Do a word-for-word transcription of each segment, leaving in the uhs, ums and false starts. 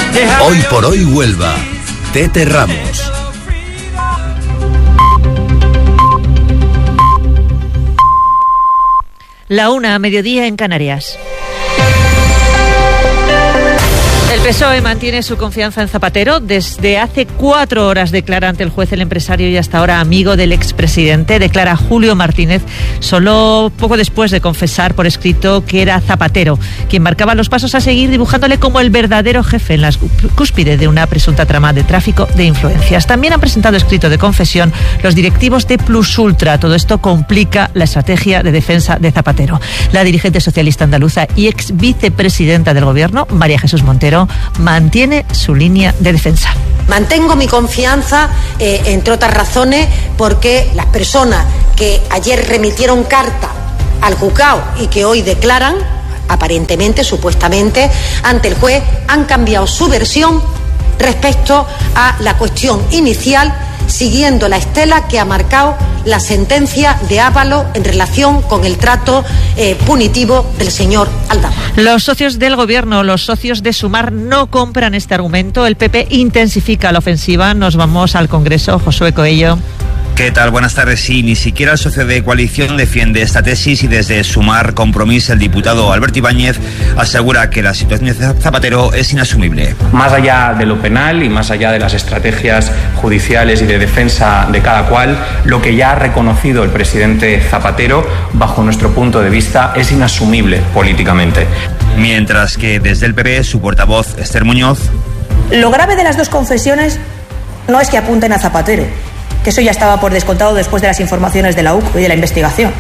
Hoy por hoy Huelva. Tete Ramos. La una, a mediodía en Canarias. El P S O E mantiene su confianza en Zapatero. Desde hace cuatro horas declara ante el juez el empresario y hasta ahora amigo del expresidente. Declara Julio Martínez, solo poco después de confesar por escrito que era Zapatero quien marcaba los pasos a seguir, dibujándole como el verdadero jefe en la cúspide de una presunta trama de tráfico de influencias. También han presentado escrito de confesión los directivos de Plus Ultra. Todo esto complica la estrategia de defensa de Zapatero. La dirigente socialista andaluza y ex vicepresidenta del gobierno, María Jesús Montero, mantiene su línea de defensa. Mantengo mi confianza, eh, entre otras razones, porque las personas que ayer remitieron carta al juzgado y que hoy declaran, aparentemente, supuestamente, ante el juez, han cambiado su versión respecto a la cuestión inicial, siguiendo la estela que ha marcado la sentencia de Ábalos en relación con el trato eh, punitivo del señor Aldama. Los socios del gobierno, los socios de Sumar, no compran este argumento. El P P intensifica la ofensiva. Nos vamos al Congreso. Josué Coello. ¿Qué tal? Buenas tardes. Sí, ni siquiera el socio de coalición defiende esta tesis y desde Sumar Compromís el diputado Alberto Ibáñez asegura que la situación de Zapatero es inasumible. Más allá de lo penal y más allá de las estrategias judiciales y de defensa de cada cual, lo que ya ha reconocido el presidente Zapatero, bajo nuestro punto de vista, es inasumible políticamente. Mientras que desde el P P, su portavoz Esther Muñoz. Lo grave de las dos confesiones no es que apunten a Zapatero, que eso ya estaba por descontado después de las informaciones de la U C O y de la investigación.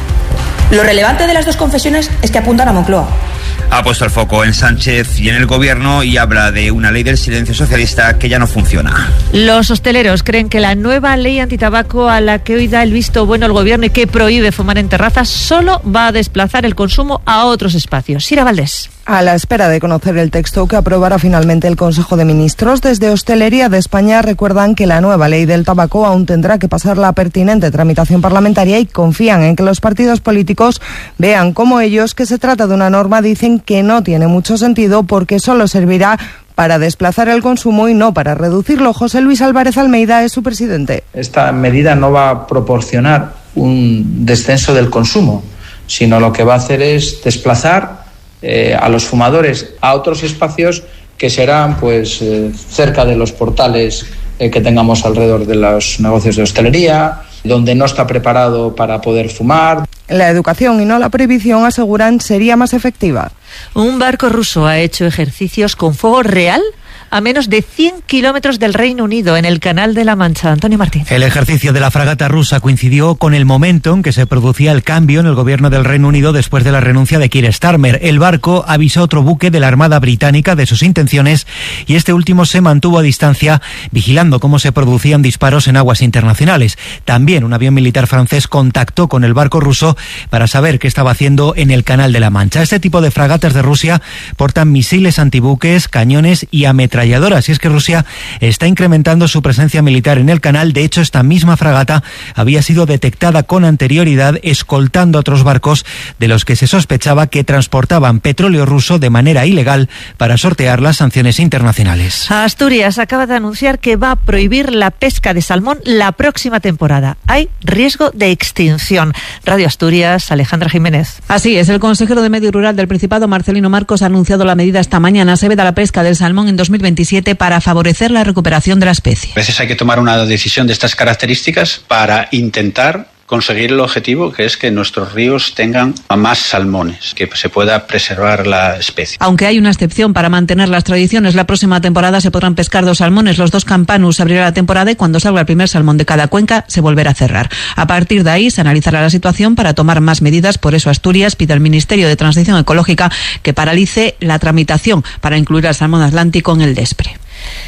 Lo relevante de las dos confesiones es que apuntan a Moncloa. Ha puesto el foco en Sánchez y en el gobierno y habla de una ley del silencio socialista que ya no funciona. Los hosteleros creen que la nueva ley antitabaco a la que hoy da el visto bueno el gobierno y que prohíbe fumar en terrazas solo va a desplazar el consumo a otros espacios. Sira Valdés. A la espera de conocer el texto que aprobará finalmente el Consejo de Ministros, desde Hostelería de España recuerdan que la nueva ley del tabaco aún tendrá que pasar la pertinente tramitación parlamentaria y confían en que los partidos políticos vean como ellos que se trata de una norma, dicen que no tiene mucho sentido porque solo servirá para desplazar el consumo y no para reducirlo. José Luis Álvarez Almeida es su presidente. Esta medida no va a proporcionar un descenso del consumo, sino lo que va a hacer es desplazar eh, a los fumadores a otros espacios que serán pues eh, cerca de los portales eh, que tengamos alrededor de los negocios de hostelería, donde no está preparado para poder fumar. La educación y no la prohibición, aseguran, sería más efectiva. Un barco ruso ha hecho ejercicios con fuego real a menos de cien kilómetros del Reino Unido, en el Canal de la Mancha. Antonio Martín. El ejercicio de la fragata rusa coincidió con el momento en que se producía el cambio en el gobierno del Reino Unido después de la renuncia de Keir Starmer. El barco avisó a otro buque de la Armada Británica de sus intenciones y este último se mantuvo a distancia, vigilando cómo se producían disparos en aguas internacionales. También un avión militar francés contactó con el barco ruso para saber qué estaba haciendo en el Canal de la Mancha. Este tipo de fragatas de Rusia portan misiles antibuques, cañones y ametralladoras. Y es que Rusia está incrementando su presencia militar en el canal. De hecho, esta misma fragata había sido detectada con anterioridad escoltando a otros barcos de los que se sospechaba que transportaban petróleo ruso de manera ilegal para sortear las sanciones internacionales. Asturias acaba de anunciar que va a prohibir la pesca de salmón la próxima temporada. Hay riesgo de extinción. Radio Asturias, Alejandra Jiménez. Así es, el consejero de Medio Rural del Principado, Marcelino Marcos, ha anunciado la medida esta mañana. Se veda la pesca del salmón en dos mil veintisiete para favorecer la recuperación de la especie. A veces hay que tomar una decisión de estas características para intentar conseguir el objetivo, que es que nuestros ríos tengan más salmones, que se pueda preservar la especie. Aunque hay una excepción para mantener las tradiciones, la próxima temporada se podrán pescar dos salmones. Los dos campanus abrirá la temporada y cuando salga el primer salmón de cada cuenca se volverá a cerrar. A partir de ahí se analizará la situación para tomar más medidas. Por eso Asturias pide al Ministerio de Transición Ecológica que paralice la tramitación para incluir al salmón atlántico en el DESPRE.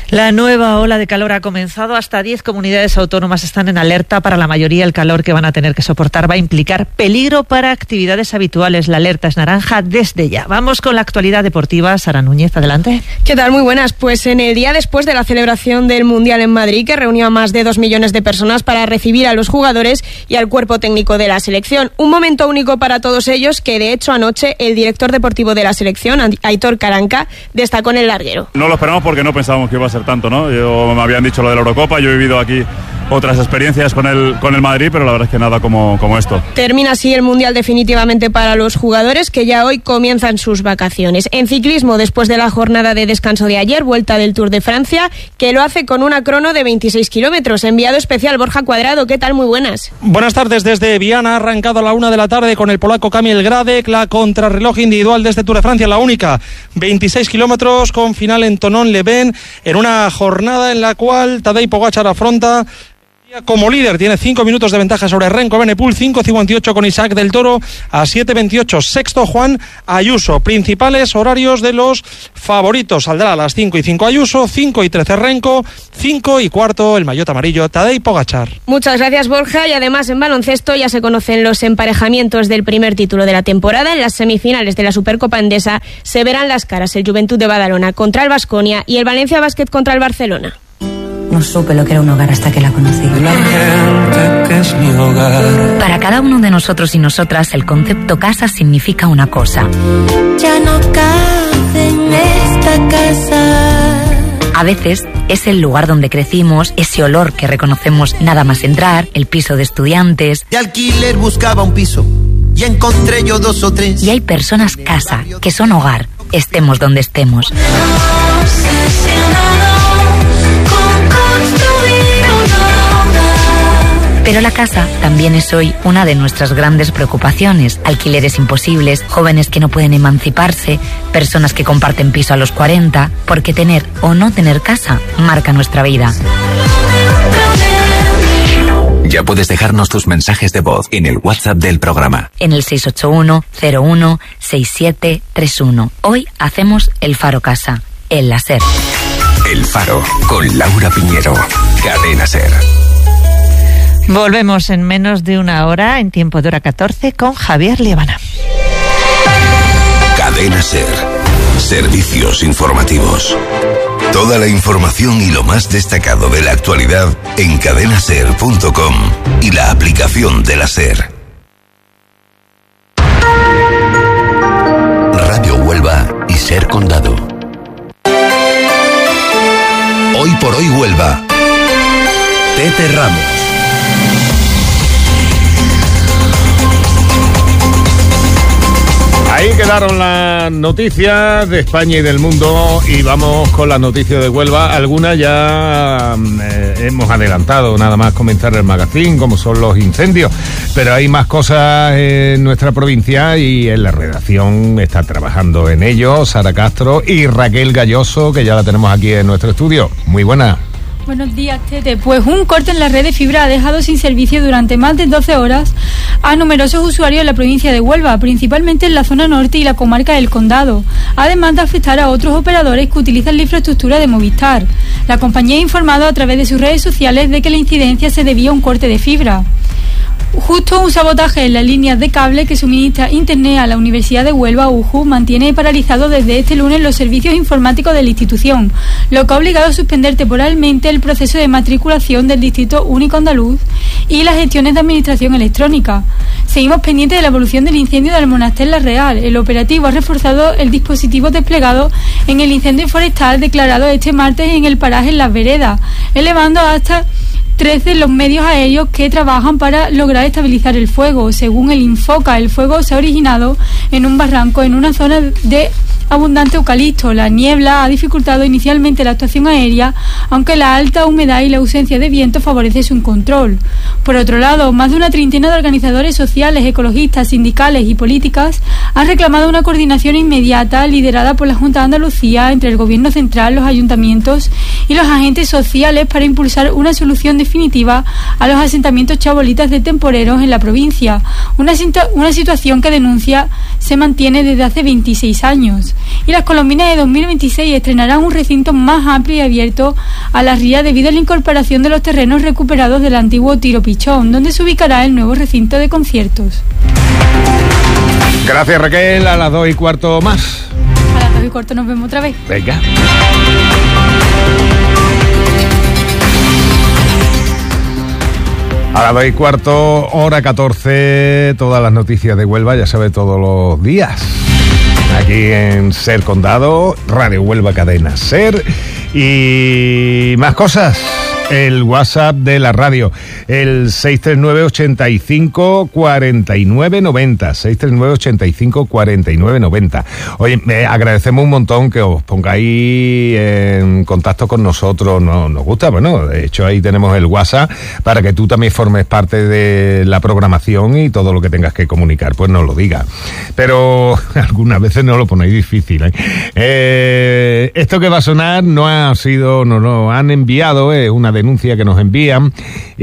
La nueva ola de calor ha comenzado. Hasta diez comunidades autónomas están en alerta. Para la mayoría, el calor que van a tener que soportar va a implicar peligro para actividades habituales. La alerta es naranja desde ya. Vamos con la actualidad deportiva. Sara Núñez, adelante. ¿Qué tal? Muy buenas. Pues en el día después de la celebración del Mundial en Madrid, que reunió a más de dos millones de personas para recibir a los jugadores y al cuerpo técnico de la selección. Un momento único para todos ellos que, de hecho, anoche el director deportivo de la selección, Aitor Karanka, destacó en el larguero. No lo esperamos porque no pensábamos que iba a ser tanto, ¿no? Yo, me habían dicho lo de la Eurocopa, yo he vivido aquí otras experiencias con el, con el Madrid, pero la verdad es que nada como, como esto. Termina así el Mundial definitivamente para los jugadores, que ya hoy comienzan sus vacaciones. En ciclismo, después de la jornada de descanso de ayer, vuelta del Tour de Francia, que lo hace con una crono de veintiséis kilómetros. Enviado especial Borja Cuadrado, ¿qué tal? Muy buenas. Buenas tardes desde Viana, ha arrancado a la una de la tarde con el polaco Kamil Gradek, la contrarreloj individual de este Tour de Francia, la única, veintiséis kilómetros con final en Thonon-les-Bains, en una jornada en la cual Tadej Pogačar afronta como líder, tiene cinco minutos de ventaja sobre Renko Evenepoel, cinco cincuenta y ocho con Isaac del Toro a siete veintiocho. Sexto Juan Ayuso. Principales horarios de los favoritos: saldrá a las cinco y cinco Ayuso, cinco y trece Renko, cinco y cuarto el maillot amarillo Tadej Pogačar. Muchas gracias, Borja. Y además en baloncesto ya se conocen los emparejamientos del primer título de la temporada. En las semifinales de la Supercopa Endesa se verán las caras el Juventud de Badalona contra el Baskonia y el Valencia Basket contra el Barcelona. No supe lo que era un hogar hasta que la conocí. La gente que es mi hogar. Para cada uno de nosotros y nosotras, el concepto casa significa una cosa. Ya no cabe en esta casa. A veces es el lugar donde crecimos, ese olor que reconocemos nada más entrar, el piso de estudiantes. De alquiler buscaba un piso y encontré yo dos o tres. Y hay personas casa, que son hogar, estemos donde estemos. Pero la casa también es hoy una de nuestras grandes preocupaciones. Alquileres imposibles, jóvenes que no pueden emanciparse, personas que comparten piso a los cuarenta, porque tener o no tener casa marca nuestra vida. Ya puedes dejarnos tus mensajes de voz en el WhatsApp del programa. En el seis ocho uno cero uno seis siete tres uno. Hoy hacemos el Faro Casa, el La SER. El Faro, con Laura Piñero. Cadena SER. Volvemos en menos de una hora, en tiempo de hora catorce, con Javier Liebana. Cadena SER. Servicios informativos. Toda la información y lo más destacado de la actualidad en cadena ser punto com y la aplicación de la SER. Radio Huelva y SER Condado. Hoy por hoy Huelva. Tete Ramos. Ahí quedaron las noticias de España y del mundo y vamos con las noticias de Huelva. Algunas ya eh, hemos adelantado, nada más comenzar el magazine, como son los incendios, pero hay más cosas en nuestra provincia y en la redacción está trabajando en ello Sara Castro y Raquel Galloso, que ya la tenemos aquí en nuestro estudio. Muy buena. Buenos días, Tete. Pues un corte en la red de fibra ha dejado sin servicio durante más de doce horas a numerosos usuarios en la provincia de Huelva, principalmente en la zona norte y la comarca del Condado, además de afectar a otros operadores que utilizan la infraestructura de Movistar. La compañía ha informado a través de sus redes sociales de que la incidencia se debía a un corte de fibra. Justo un sabotaje en las líneas de cable que suministra Internet a la Universidad de Huelva, U J U, mantiene paralizado desde este lunes los servicios informáticos de la institución, lo que ha obligado a suspender temporalmente el proceso de matriculación del Distrito Único Andaluz y las gestiones de administración electrónica. Seguimos pendientes de la evolución del incendio del Monaster La Real. El operativo ha reforzado el dispositivo desplegado en el incendio forestal declarado este martes en el paraje Las Veredas, elevando hasta trece los medios aéreos que trabajan para lograr estabilizar el fuego. Según el Infoca, el fuego se ha originado en un barranco en una zona de abundante eucalipto. La niebla ha dificultado inicialmente la actuación aérea, aunque la alta humedad y la ausencia de viento favorece su control. Por otro lado, más de una treintena de organizadores sociales, ecologistas, sindicales y políticas han reclamado una coordinación inmediata liderada por la Junta de Andalucía entre el Gobierno central, los ayuntamientos y los agentes sociales para impulsar una solución definitiva a los asentamientos chabolitas de temporeros en la provincia, una, una situación que denuncia se mantiene desde hace veintiséis años. Y las colombinas de dos mil veintiséis estrenarán un recinto más amplio y abierto a la ría debido a la incorporación de los terrenos recuperados del antiguo Tiro Pichón, donde se ubicará el nuevo recinto de conciertos. Gracias, Raquel. A las dos y cuarto más. A las dos y cuarto nos vemos otra vez. Venga. A las dos y cuarto, hora catorce, todas las noticias de Huelva, ya sabe, todos los días. Aquí en Ser Condado, Radio Huelva Cadena Ser. Y más cosas. El WhatsApp de la radio, el seis tres nueve, ochenta y cinco, cuarenta y nueve noventa, seis tres nueve, ochenta y cinco, cuarenta y nueve noventa. Oye, eh, agradecemos un montón que os pongáis en contacto con nosotros, no, nos gusta, bueno, de hecho ahí tenemos el WhatsApp para que tú también formes parte de la programación y todo lo que tengas que comunicar, pues nos lo digas. Pero algunas veces no lo ponéis difícil, ¿eh? Eh, esto que va a sonar no ha sido, no lo han enviado, es eh, una denuncia que nos envían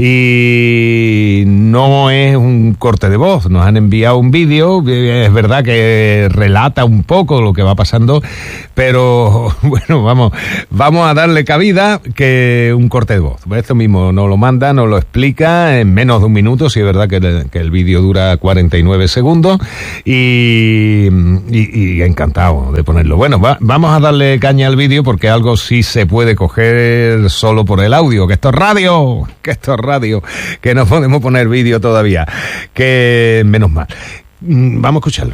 y no es un corte de voz, nos han enviado un vídeo, es verdad que relata un poco lo que va pasando, pero bueno, vamos vamos a darle cabida que un corte de voz. Esto mismo nos lo manda, nos lo explica en menos de un minuto, si es verdad que el, que el vídeo dura cuarenta y nueve segundos y, y, y encantado de ponerlo. Bueno, va, vamos a darle caña al vídeo porque algo sí se puede coger solo por el audio, que esto es radio, que esto es radio, que no podemos poner vídeo todavía, que menos mal. Vamos a escucharlo.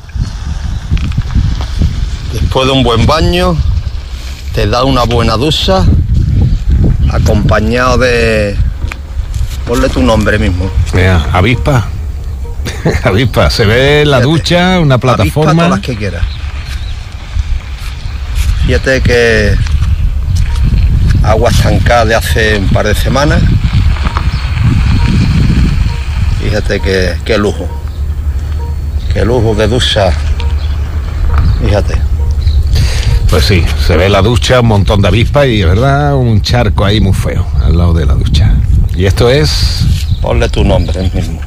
Después de un buen baño, te da una buena ducha, acompañado de... ponle tu nombre mismo. Mira, avispa. Avispa, se ve la Fíjate, ducha, una plataforma. Avispa todas las que quieras. Fíjate que... agua estancada de hace un par de semanas. Fíjate que, qué lujo. Qué lujo de ducha. Fíjate. Pues sí, se ve la ducha, un montón de avispas y, es verdad, un charco ahí muy feo al lado de la ducha. Y esto es... ponle tu nombre el mismo.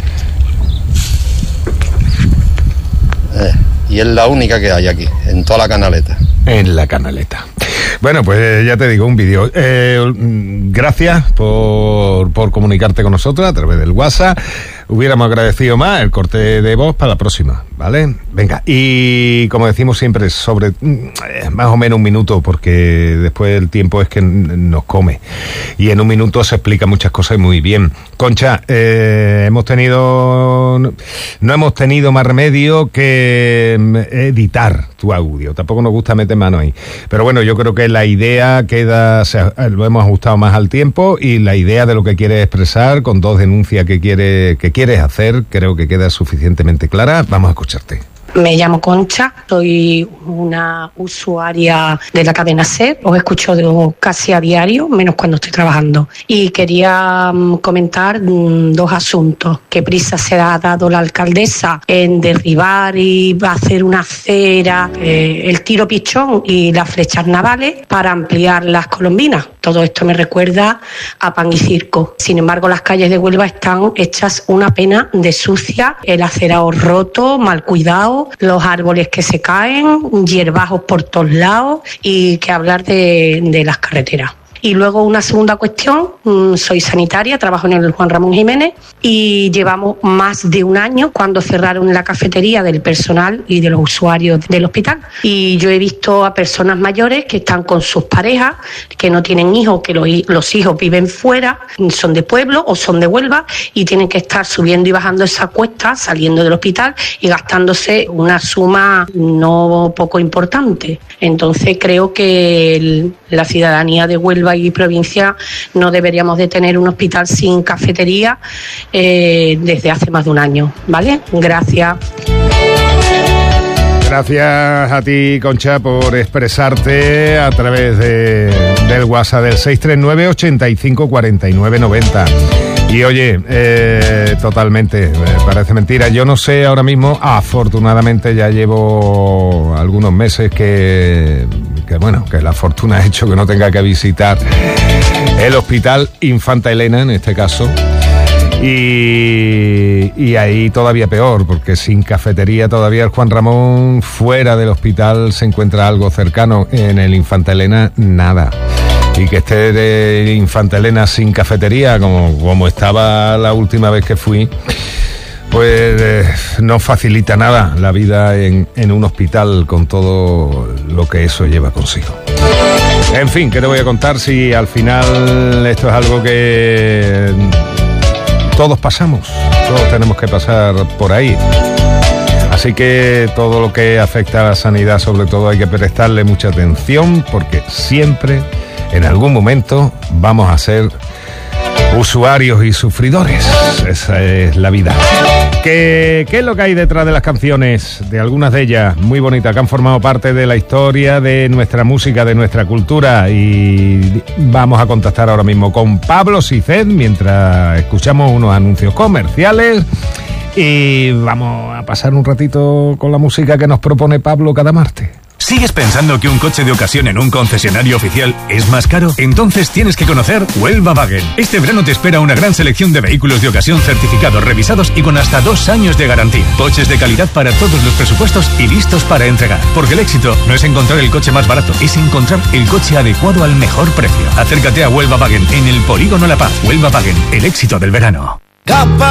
Eh, y es la única que hay aquí, en toda la canaleta. En la canaleta. Bueno, pues ya te digo, un vídeo. Eh, gracias por, por comunicarte con nosotros a través del WhatsApp. Hubiéramos agradecido más el corte de voz para la próxima, ¿vale? Venga, y como decimos siempre, sobre eh, más o menos un minuto, porque después el tiempo es que nos come. Y en un minuto se explica muchas cosas muy bien. Concha, eh, hemos tenido... no hemos tenido más remedio que editar tu audio. Tampoco nos gusta meter mano ahí. Pero bueno, yo creo que la idea queda... o sea, lo hemos ajustado más al tiempo y la idea de lo que quieres expresar con dos denuncias que quiere que quieres hacer, creo que queda suficientemente clara. Vamos a escucharte. Me llamo Concha, soy una usuaria de la cadena SER, os escucho de, casi a diario, menos cuando estoy trabajando. Y quería um, comentar um, dos asuntos. ¿Qué prisa se ha dado la alcaldesa en derribar y hacer una acera, eh, el Tiro Pichón y las flechas navales para ampliar las colombinas? Todo esto me recuerda a Pan y Circo. Sin embargo, las calles de Huelva están hechas una pena de sucia, el acerado roto, mal cuidado, los árboles que se caen, hierbajos por todos lados y que hablar de, de las carreteras. Y luego una segunda cuestión, soy sanitaria, trabajo en el Juan Ramón Jiménez y llevamos más de un año cuando cerraron la cafetería del personal y de los usuarios del hospital. Y yo he visto a personas mayores que están con sus parejas, que no tienen hijos, que los, los hijos viven fuera, son de pueblo o son de Huelva y tienen que estar subiendo y bajando esa cuesta, saliendo del hospital y gastándose una suma no poco importante. Entonces creo que el, la ciudadanía de Huelva y provincia no deberíamos de tener un hospital sin cafetería eh, desde hace más de un año, ¿vale? Gracias. Gracias a ti, Concha, por expresarte a través de, del WhatsApp del seis tres nueve, ochenta y cinco, cuarenta y nueve noventa. Y oye, eh, totalmente, eh, parece mentira. Yo no sé ahora mismo, afortunadamente ya llevo algunos meses que, que que bueno, que la fortuna ha hecho que no tenga que visitar el Hospital Infanta Elena, en este caso. Y, y ahí todavía peor, porque sin cafetería todavía el Juan Ramón, fuera del hospital se encuentra algo cercano. En el Infanta Elena, nada. Y que esté de Infanta Elena sin cafetería, como, como estaba la última vez que fui, pues eh, no facilita nada la vida en, en un hospital, con todo lo que eso lleva consigo. En fin, ¿qué te voy a contar si al final esto es algo que todos pasamos, todos tenemos que pasar por ahí? Así que todo lo que afecta a la sanidad, sobre todo, hay que prestarle mucha atención, porque siempre, en algún momento, vamos a ser usuarios y sufridores. Esa es la vida. ¿Qué, ¿Qué es lo que hay detrás de las canciones? De algunas de ellas muy bonitas, que han formado parte de la historia de nuestra música, de nuestra cultura. Y vamos a contactar ahora mismo con Pablo Siced mientras escuchamos unos anuncios comerciales. Y vamos a pasar un ratito con la música que nos propone Pablo cada martes. ¿Sigues pensando que un coche de ocasión en un concesionario oficial es más caro? Entonces tienes que conocer Huelva Wagen. Este verano te espera una gran selección de vehículos de ocasión certificados, revisados y con hasta dos años de garantía. Coches de calidad para todos los presupuestos y listos para entregar. Porque el éxito no es encontrar el coche más barato, es encontrar el coche adecuado al mejor precio. Acércate a Huelva Wagen en el Polígono La Paz. Huelva Wagen, el éxito del verano. Capa